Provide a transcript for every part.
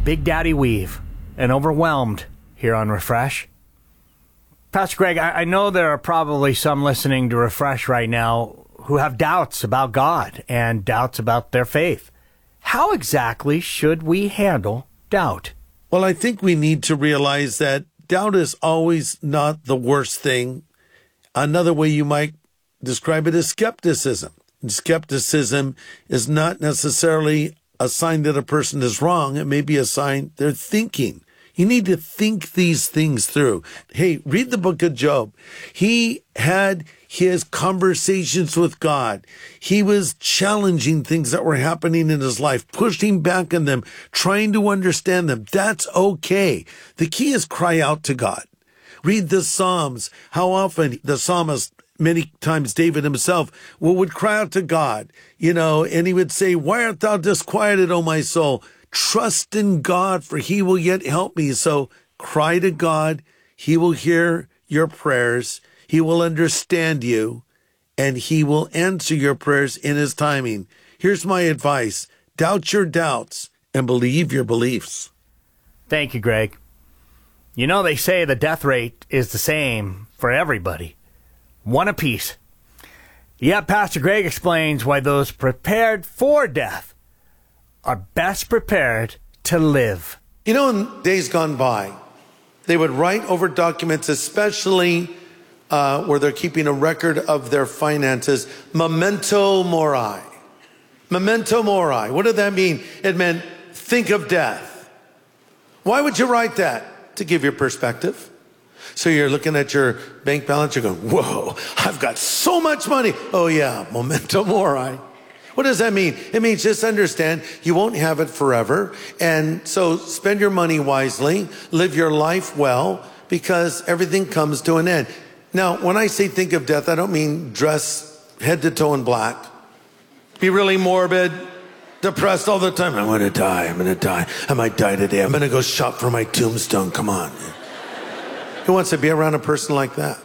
Big Daddy Weave and Overwhelmed here on Refresh. Pastor Greg, I know there are probably some listening to Refresh right now who have doubts about God and doubts about their faith. How exactly should we handle doubt? Well, I think we need to realize that doubt is always not the worst thing. Another way you might describe it is skepticism. And skepticism is not necessarily a sign that a person is wrong. It may be a sign they're thinking. You need to think these things through. Hey, read the book of Job. He had his conversations with God. He was challenging things that were happening in his life, pushing back on them, trying to understand them. That's okay. The key is cry out to God. Read the Psalms. How often the psalmist, many times David himself, would cry out to God, and he would say, "Why art thou disquieted, O my soul? Trust in God, for he will yet help me." So cry to God. He will hear your prayers. He will understand you, and he will answer your prayers in his timing. Here's my advice. Doubt your doubts and believe your beliefs. Thank you, Greg. They say the death rate is the same for everybody. One apiece. Yet Pastor Greg explains why those prepared for death are best prepared to live. In days gone by, they would write over documents, especially where they're keeping a record of their finances, memento mori. Memento mori. What did that mean? It meant think of death. Why would you write that? To give your perspective. So you're looking at your bank balance, you're going, whoa, I've got so much money. Oh yeah, memento mori. What does that mean? It means just understand you won't have it forever. And so spend your money wisely, live your life well, because everything comes to an end. Now, when I say think of death, I don't mean dress head to toe in black, be really morbid, depressed all the time. I'm going to die. I might die today. I'm going to go shop for my tombstone. Come on. Who wants to be around a person like that?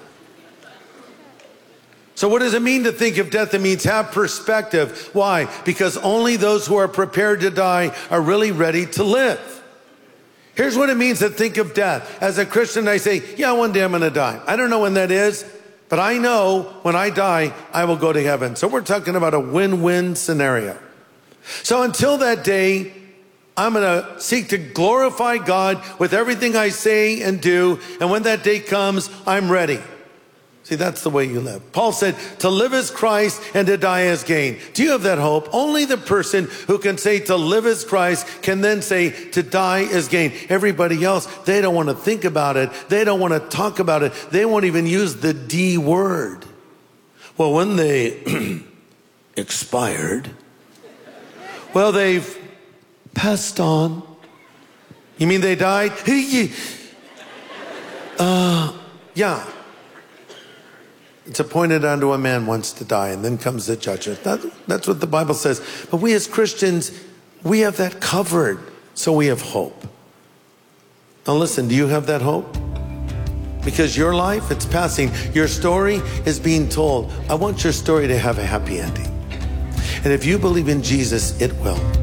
So what does it mean to think of death? It means have perspective. Why? Because only those who are prepared to die are really ready to live. Here's what it means to think of death. As a Christian, I say, yeah, one day I'm going to die. I don't know when that is, but I know when I die, I will go to heaven. So we're talking about a win-win scenario. So until that day, I'm going to seek to glorify God with everything I say and do. And when that day comes, I'm ready. See, that's the way you live. Paul said, to live is Christ and to die is gain. Do you have that hope? Only the person who can say to live is Christ can then say to die is gain. Everybody else, they don't want to think about it. They don't want to talk about it. They won't even use the D word. Well, when they expired, well, they've passed on. You mean they died? Yeah. It's appointed unto a man once to die, and then comes the judgment. That's what the Bible says. But we as Christians, we have that covered, so we have hope. Now listen, do you have that hope? Because your life, it's passing. Your story is being told. I want your story to have a happy ending. And if you believe in Jesus, it will.